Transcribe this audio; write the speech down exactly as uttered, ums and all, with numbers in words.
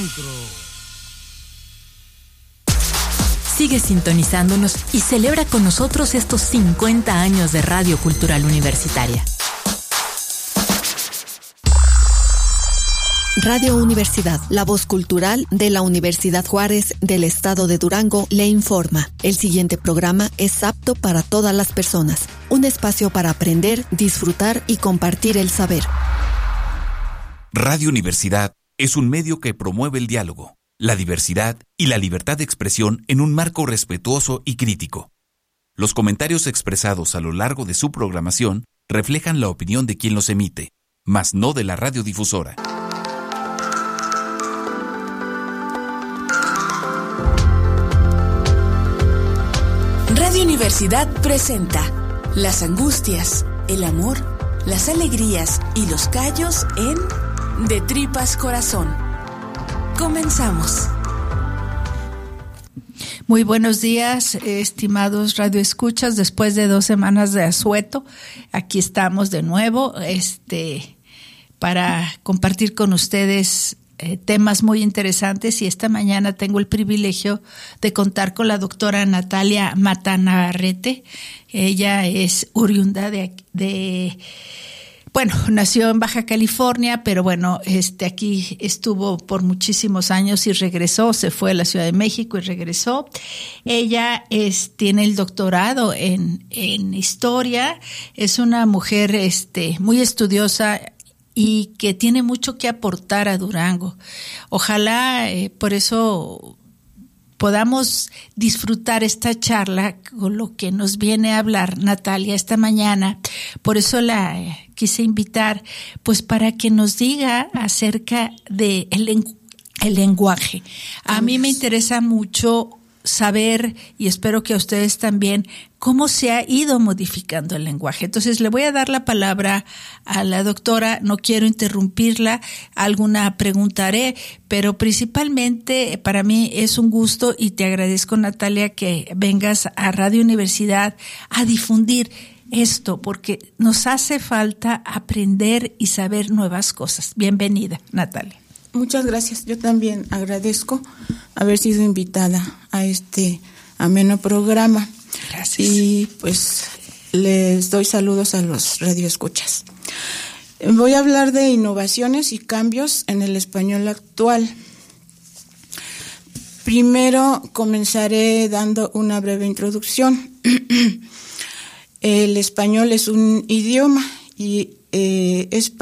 Centro. Sigue sintonizándonos y celebra con nosotros estos cincuenta años de Radio Cultural Universitaria. Radio Universidad, la voz cultural de la Universidad Juárez del Estado de Durango, le informa. El siguiente programa es apto para todas las personas. Un espacio para aprender, disfrutar y compartir el saber. Radio Universidad es un medio que promueve el diálogo, la diversidad y la libertad de expresión en un marco respetuoso y crítico. Los comentarios expresados a lo largo de su programación reflejan la opinión de quien los emite, mas no de la radiodifusora. Radio Universidad presenta las angustias, el amor, las alegrías y los callos en De Tripas Corazón. Comenzamos. Muy buenos días, estimados radioescuchas. Después de dos semanas de asueto, aquí estamos de nuevo este, para compartir con ustedes eh, temas muy interesantes. Y esta mañana tengo el privilegio de contar con la doctora Natalia Mata Navarrete. Ella es oriunda de... de Bueno, nació en Baja California, pero bueno, este aquí estuvo por muchísimos años y regresó, se fue a la Ciudad de México y regresó. Ella es, tiene el doctorado en, en historia, es una mujer este, muy estudiosa y que tiene mucho que aportar a Durango. Ojalá, eh, por eso podamos disfrutar esta charla con lo que nos viene a hablar Natalia esta mañana. Por eso la eh, quise invitar, pues para que nos diga acerca de el, lengu- el lenguaje. A mí me interesa mucho saber, y espero que a ustedes también, cómo se ha ido modificando el lenguaje. Entonces le voy a dar la palabra a la doctora, no quiero interrumpirla, alguna pregunta haré, pero principalmente para mí es un gusto y te agradezco, Natalia, que vengas a Radio Universidad a difundir esto, porque nos hace falta aprender y saber nuevas cosas. Bienvenida, Natalia. Muchas gracias. Yo también agradezco haber sido invitada a este ameno programa. Gracias. Y pues les doy saludos a los radioescuchas. Voy a hablar de innovaciones y cambios en el español actual. Primero comenzaré dando una breve introducción. El español es un idioma y eh, es